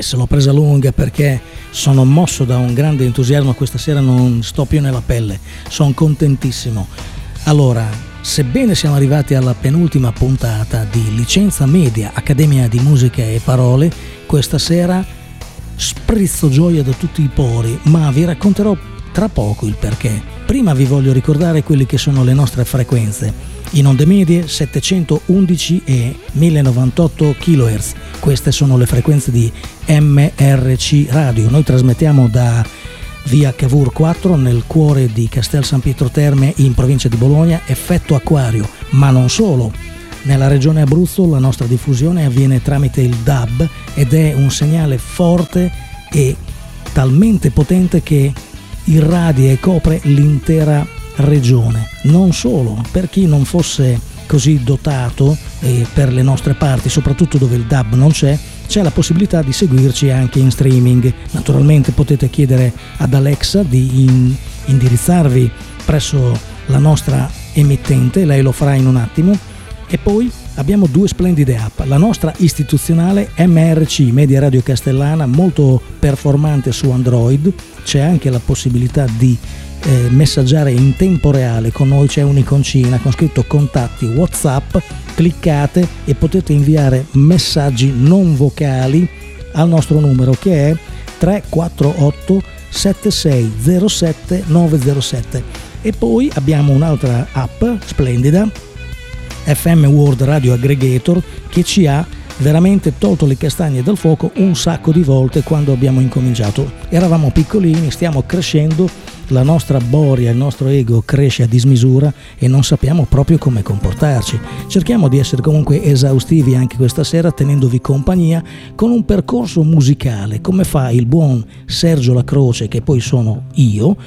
se l'ho presa lunga perché sono mosso da un grande entusiasmo. Questa sera non sto più nella pelle, sono contentissimo. Allora, sebbene siamo arrivati alla penultima puntata di Licenza Media, Accademia di Musica e Parole, questa sera sprizzo gioia da tutti i pori, ma vi racconterò tra poco il perché. Prima vi voglio ricordare quelle che sono le nostre frequenze. In onde medie 711 e 1098 kHz, queste sono le frequenze di MRC Radio. Noi trasmettiamo da via Cavour 4 nel cuore di Castel San Pietro Terme in provincia di Bologna, effetto acquario, ma non solo. Nella regione Abruzzo la nostra diffusione avviene tramite il DAB ed è un segnale forte e talmente potente che irradia e copre l'intera regione. Non solo, per chi non fosse così dotato per le nostre parti, soprattutto dove il DAB non c'è la possibilità di seguirci anche in streaming. Naturalmente potete chiedere ad Alexa di indirizzarvi presso la nostra emittente, lei lo farà in un attimo. E poi abbiamo due splendide app, la nostra istituzionale MRC Media Radio Castellana, molto performante su Android, c'è anche la possibilità di messaggiare in tempo reale con noi, c'è un'iconcina con scritto contatti WhatsApp, cliccate e potete inviare messaggi non vocali al nostro numero che è 348 7607 907. E poi abbiamo un'altra app splendida, FM World Radio Aggregator, che ci ha veramente tolto le castagne dal fuoco un sacco di volte quando abbiamo incominciato. Eravamo piccolini, stiamo crescendo, la nostra boria, il nostro ego cresce a dismisura e non sappiamo proprio come comportarci. Cerchiamo di essere comunque esaustivi anche questa sera, tenendovi compagnia con un percorso musicale, come fa il buon Sergio Lacroce, che poi sono io.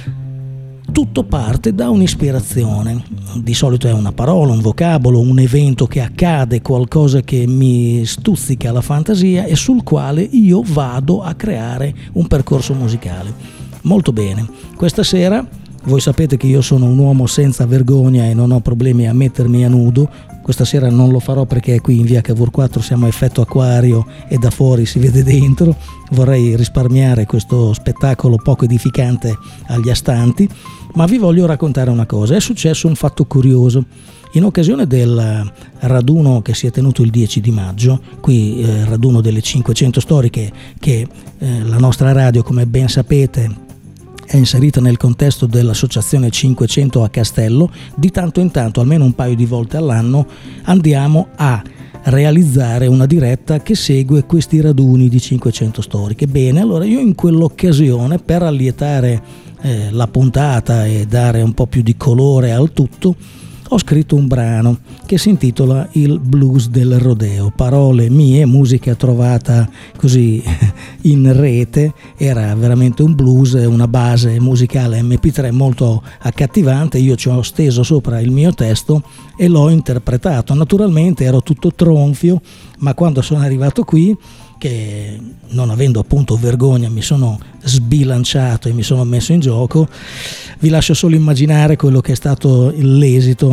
Tutto parte da un'ispirazione, di solito è una parola, un vocabolo, un evento che accade, qualcosa che mi stuzzica la fantasia e sul quale io vado a creare un percorso musicale. Molto bene, questa sera voi sapete che io sono un uomo senza vergogna e non ho problemi a mettermi a nudo. Questa sera non lo farò perché qui in via Cavour 4 siamo a effetto acquario e da fuori si vede dentro. Vorrei risparmiare questo spettacolo poco edificante agli astanti, ma vi voglio raccontare una cosa. È successo un fatto curioso. In occasione del raduno che si è tenuto il 10 di maggio, qui raduno delle 500 storiche che la nostra radio, come ben sapete, è inserita nel contesto dell'associazione 500 a Castello, di tanto in tanto, almeno un paio di volte all'anno, andiamo a realizzare una diretta che segue questi raduni di 500 storiche. Bene, allora io in quell'occasione, per allietare la puntata e dare un po' più di colore al tutto, ho scritto un brano che si intitola Il blues del rodeo, parole mie, musica trovata così in rete. Era veramente un blues, una base musicale MP3 molto accattivante. Io ci ho steso sopra il mio testo e l'ho interpretato. Naturalmente ero tutto tronfio, ma quando sono arrivato qui, che non avendo appunto vergogna mi sono sbilanciato e mi sono messo in gioco, vi lascio solo immaginare quello che è stato l'esito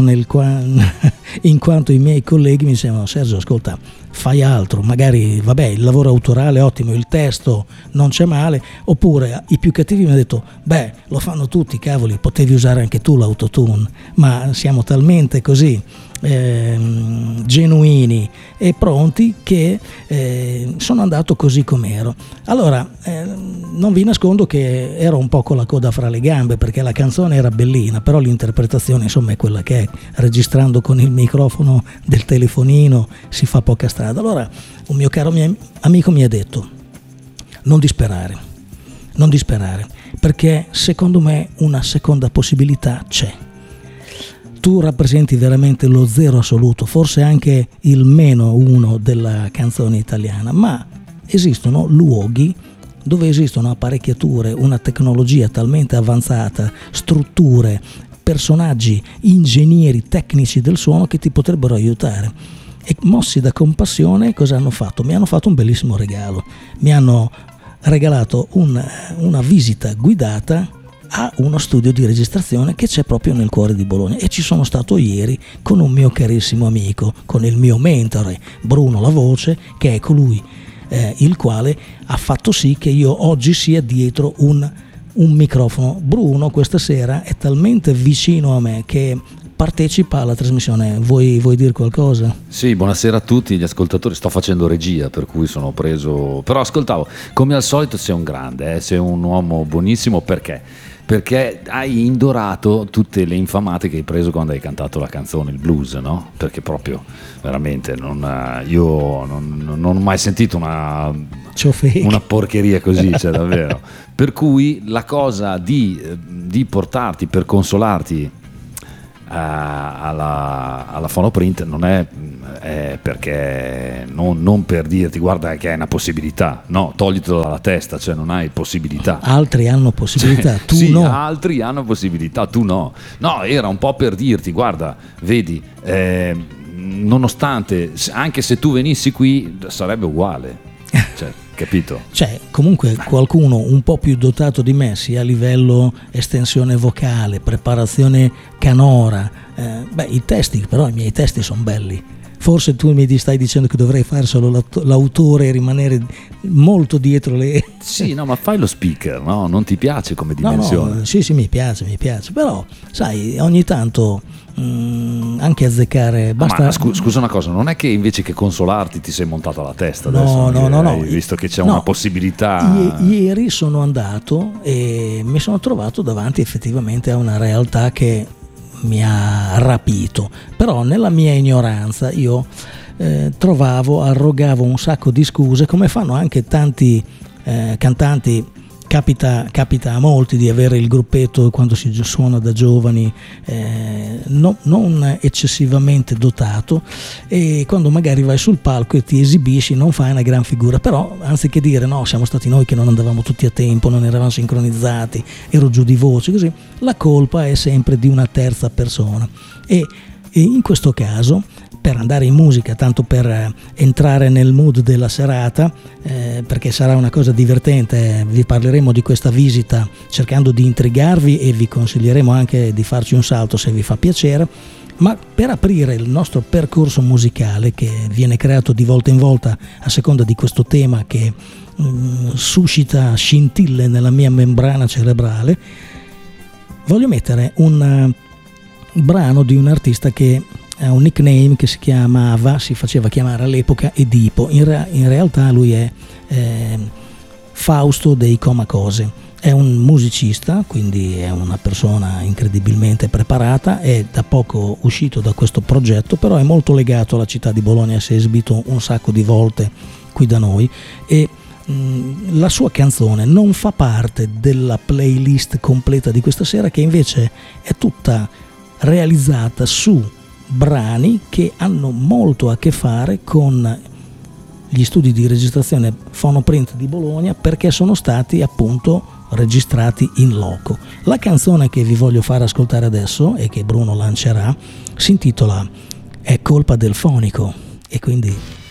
in quanto i miei colleghi mi dicevano: Sergio, ascolta, fai altro, magari vabbè, il lavoro autorale è ottimo, il testo non c'è male. Oppure i più cattivi mi hanno detto: beh, lo fanno tutti, cavoli, potevi usare anche tu l'autotune. Ma siamo talmente così genuini e pronti che sono andato così com'ero. Allora non vi nascondo che ero un po' con la coda fra le gambe, perché la canzone era bellina, però l'interpretazione insomma è quella che è. Registrando con il microfono del telefonino si fa poca strada. Allora un mio caro amico mi ha detto: non disperare, perché secondo me una seconda possibilità c'è. Tu rappresenti veramente lo zero assoluto, forse anche il -1 della canzone italiana, ma esistono luoghi dove esistono apparecchiature, una tecnologia talmente avanzata, strutture, personaggi, ingegneri tecnici del suono che ti potrebbero aiutare. E mossi da compassione, cosa hanno fatto? Mi hanno fatto un bellissimo regalo. Mi hanno regalato una visita guidata a uno studio di registrazione che c'è proprio nel cuore di Bologna, e ci sono stato ieri con un mio carissimo amico, con il mio mentore Bruno La Voce, che è colui il quale ha fatto sì che io oggi sia dietro un microfono. Bruno questa sera è talmente vicino a me che partecipa alla trasmissione. Vuoi dire qualcosa? Sì, buonasera a tutti gli ascoltatori. Sto facendo regia, per cui sono preso, però ascoltavo, come al solito sei un grande, sei un uomo buonissimo. Perché hai indorato tutte le infamate che hai preso quando hai cantato la canzone, il blues, no? Perché proprio veramente io non ho mai sentito una porcheria così, cioè davvero. Per cui la cosa di portarti per consolarti alla Phonoprint non è perché non per dirti guarda che hai una possibilità, no, toglitelo dalla testa, cioè non hai possibilità. Altri hanno possibilità, tu sì, no. Altri hanno possibilità, tu no. No, era un po' per dirti guarda, vedi, nonostante, anche se tu venissi qui sarebbe uguale, cioè, capito? Cioè, comunque qualcuno un po' più dotato di me, sia a livello estensione vocale, preparazione canora, i miei testi sono belli. Forse tu mi stai dicendo che dovrei fare solo l'autore e rimanere molto dietro le... Sì, no, ma fai lo speaker, no? Non ti piace come dimensione? No, sì, mi piace, però, sai, ogni tanto anche azzeccare, basta... Ma scusa una cosa, non è che invece che consolarti ti sei montato alla testa adesso? No. Visto che c'è una possibilità... Ieri sono andato e mi sono trovato davanti effettivamente a una realtà che mi ha rapito, però nella mia ignoranza io arrogavo un sacco di scuse, come fanno anche tanti cantanti. Capita a molti di avere il gruppetto quando si suona da giovani, non eccessivamente dotato, e quando magari vai sul palco e ti esibisci non fai una gran figura, però anziché dire no, siamo stati noi che non andavamo tutti a tempo, non eravamo sincronizzati, ero giù di voce, così, la colpa è sempre di una terza persona. E in questo caso, per andare in musica, tanto per entrare nel mood della serata, perché sarà una cosa divertente, vi parleremo di questa visita cercando di intrigarvi e vi consiglieremo anche di farci un salto se vi fa piacere, ma per aprire il nostro percorso musicale, che viene creato di volta in volta a seconda di questo tema che suscita scintille nella mia membrana cerebrale, voglio mettere un brano di un artista che ha un nickname che si faceva chiamare all'epoca Edipo. In realtà lui è Fausto dei Comacose, è un musicista, quindi è una persona incredibilmente preparata, è da poco uscito da questo progetto, però è molto legato alla città di Bologna, si è esibito un sacco di volte qui da noi e la sua canzone non fa parte della playlist completa di questa sera, che invece è tutta realizzata su brani che hanno molto a che fare con gli studi di registrazione Phonoprint di Bologna, perché sono stati appunto registrati in loco. La canzone che vi voglio fare ascoltare adesso e che Bruno lancerà si intitola È colpa del fonico, e quindi